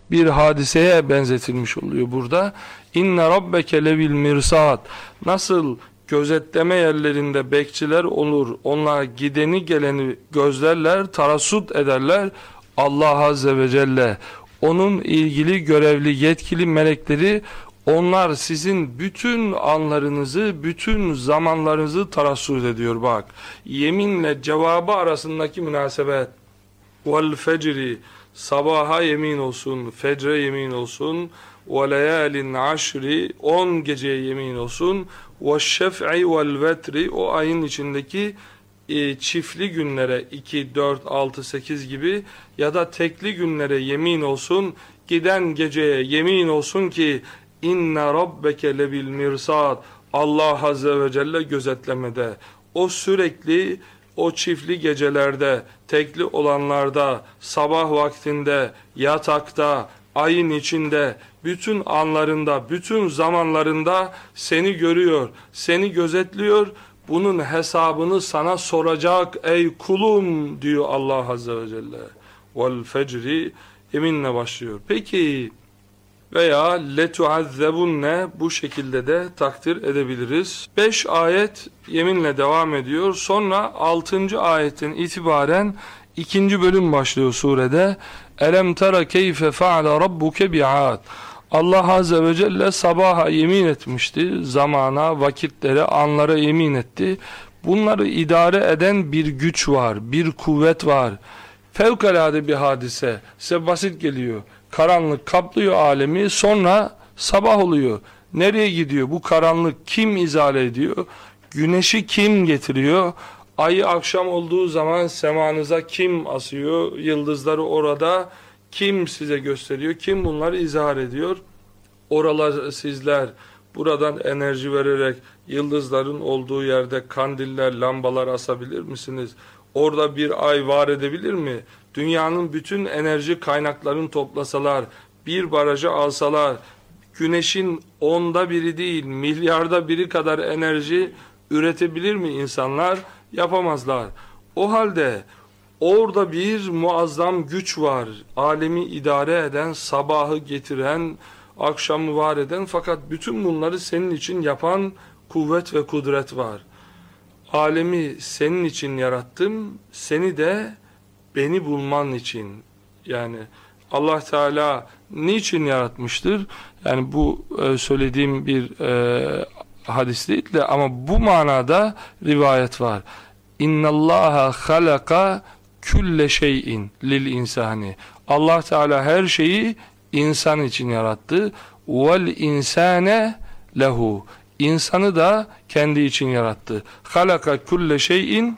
bir hadiseye benzetilmiş oluyor burada. İnne rabbeke levil mirsad. Nasıl gözetleme yerlerinde bekçiler olur, onlar gideni geleni gözlerler, tarassut ederler. Allah Azze ve Celle, onun ilgili görevli yetkili melekleri, onlar sizin bütün anlarınızı, bütün zamanlarınızı tarassut ediyor. Bak, yeminle cevabı arasındaki münasebet. Vel fecri, sabaha yemin olsun, fecre yemin olsun, ve leyalin aşri, 10 geceye yemin olsun, ve şef'i vel vetri, o ayın içindeki çiftli günlere 2, 4, 6, 8 gibi ya da tekli günlere yemin olsun, giden geceye yemin olsun ki inne rabbeke lebil mirsad, Allah Azze ve Celle gözetlemede. O sürekli o çiftli gecelerde, tekli olanlarda, sabah vaktinde, yatakta, ayın içinde, bütün anlarında, bütün zamanlarında seni görüyor, seni gözetliyor. Bunun hesabını sana soracak ey kulum diyor Allah Azze ve Celle. Vel fecri, yeminle başlıyor. Peki veya letuazzebunne, bu şekilde de takdir edebiliriz. 5 ayet yeminle devam ediyor. Sonra 6. ayetten itibaren 2. bölüm başlıyor surede. Elem tera keyfe feale rabbuke bi'ad. Allah Azze ve Celle sabaha yemin etmişti. Zamana, vakitlere, anlara yemin etti. Bunları idare eden bir güç var, bir kuvvet var. Fevkalade bir hadise. Size basit geliyor. Karanlık kaplıyor alemi, sonra sabah oluyor. Nereye gidiyor? Bu karanlık kim izale ediyor? Güneşi kim getiriyor? Ayı akşam olduğu zaman semanıza kim asıyor? Yıldızları orada kim size gösteriyor? Kim bunları izah ediyor? Oralar sizler buradan enerji vererek yıldızların olduğu yerde kandiller, lambalar asabilir misiniz? Orada bir ay var edebilir mi? Dünyanın bütün enerji kaynaklarını toplasalar, bir barajı alsalar, güneşin 1/10 değil, milyarda biri kadar enerji üretebilir mi insanlar? Yapamazlar. O halde orada bir muazzam güç var. Alemi idare eden, sabahı getiren, akşamı var eden, fakat bütün bunları senin için yapan kuvvet ve kudret var. Alemi senin için yarattım, seni de beni bulman için. Yani Allah Teala niçin yaratmıştır? Yani bu söylediğim bir hadis değil de, ama bu manada rivayet var. İnnallaha halaka külle şeyin lil insani. Allah Teala her şeyi insan için yarattı. Vel insane lehu. İnsanı da kendi için yarattı. Halaka külle şeyin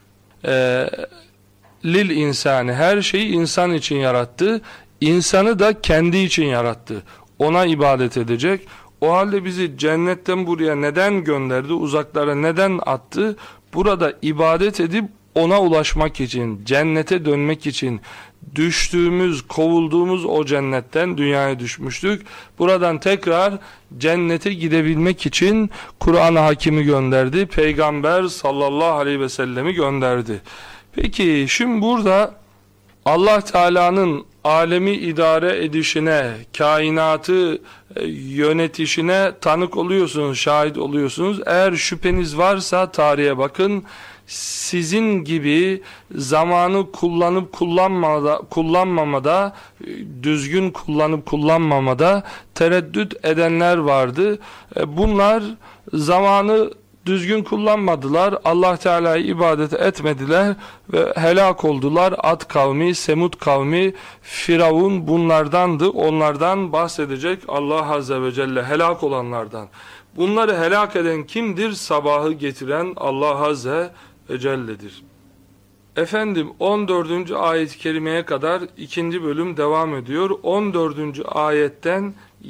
lil insani. Her şeyi insan için yarattı. İnsanı da kendi için yarattı. Ona ibadet edecek. O halde bizi cennetten buraya neden gönderdi? Uzaklara neden attı? Burada ibadet edip ona ulaşmak için, cennete dönmek için. Düştüğümüz, kovulduğumuz o cennetten dünyaya düşmüştük. Buradan tekrar cennete gidebilmek için Kur'an-ı Hakim'i gönderdi. Peygamber sallallahu aleyhi ve sellemi gönderdi. Peki şimdi burada Allah Teala'nın alemi idare edişine, kainatı yönetişine tanık oluyorsunuz, şahit oluyorsunuz. Eğer şüpheniz varsa tarihe bakın. Sizin gibi zamanı kullanıp kullanmamada, düzgün kullanıp kullanmamada tereddüt edenler vardı. Bunlar zamanı düzgün kullanmadılar, Allah Teala'yı ibadet etmediler ve helak oldular. Ad kavmi, Semud kavmi, Firavun bunlardandı. Onlardan bahsedecek Allah Azze ve Celle, helak olanlardan. Bunları helak eden kimdir? Sabahı getiren Allah Azze ve Celle'dir. Efendim 14. ayet-i kerimeye kadar 2. bölüm devam ediyor. 14. ayetten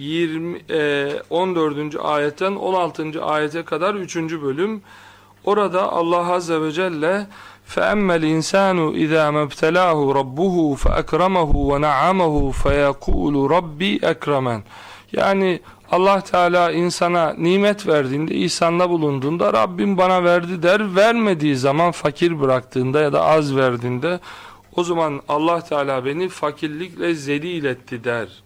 14. ayetten 16. ayete kadar 3. bölüm. Orada Allah Azze ve Celle فَأَمَّا الْاِنْسَانُ اِذَا مَبْتَلَاهُ رَبُّهُ فَأَكْرَمَهُ وَنَعَمَهُ فَيَقُولُ رَبِّي اَكْرَمَنْ. Yani Allah Teala insana nimet verdiğinde, ihsanda bulunduğunda Rabbim bana verdi der, vermediği zaman, fakir bıraktığında ya da az verdiğinde, o zaman Allah Teala beni fakirlikle zelil etti der.